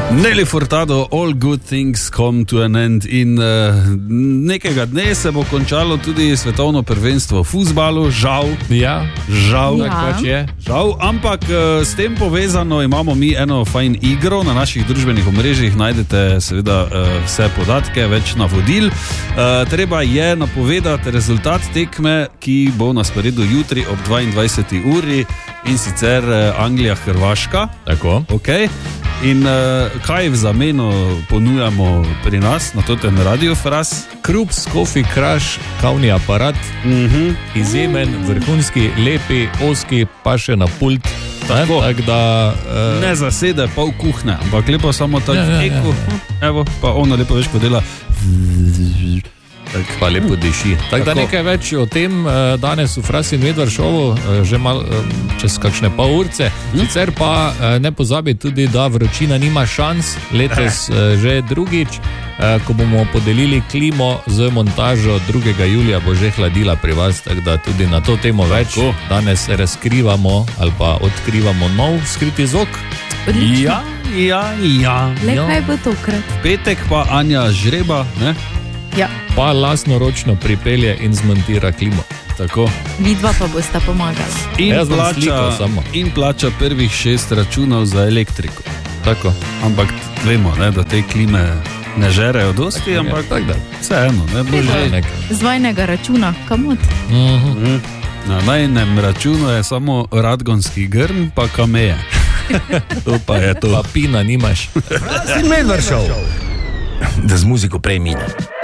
Nelly Furtado, All Good Things Come to an End in nekega dne se bo končalo tudi svetovno prvenstvo v fuzbalu, žal, ampak s tem povezano imamo mi eno fajn igro, na naših družbenih omrežjih najdete seveda vse podatke, več navodil, treba je napovedati rezultat tekme, ki bo na sporedu jutri ob 22. uri in sicer Anglija-Hrvaška. Tako. Okay. In kaj v zameno ponujamo pri nas na totem Radio Fras? Krups Coffee Crush, kavni aparat, izjemen, vrhunski, lepi, oski, pa še na pult. Tako. Tak da, ne zasede pol kuhne, ampak lepo samo tak eko, evo, pa ono lepo veš, ko dela. Tak, pa lepo diši. Tako da nekaj več o tem danes v Fras in Medvard šovu, že čez kakšne pol urce. Sicer pa ne pozabi tudi, da vročina nima šans, letos že drugič, ko bomo podelili klimo z montažo 2. julija, bo že hladila pri vas, tako da tudi na to temo več. Danes razkrivamo ali pa odkrivamo nov skriti zvok. Ja. Le kaj bo tokrat? Petek pa Anja žreba, ne? Ja. Pa lastnoročno pripelje in zmontira klimo. Tako. Vidva pa bosta pomagala. In plača prvih 6 računov za elektriko. Tako. Ampak vemo, ne, da te klime ne žerejo dosti, ampak vseeno. Z vajnega računa, kamot? Na najnem računu je samo radgonski grm, pa kameje. To pa je to. Pa pina nimaš. Fras in Medvard šov. Da z muziko prej mine.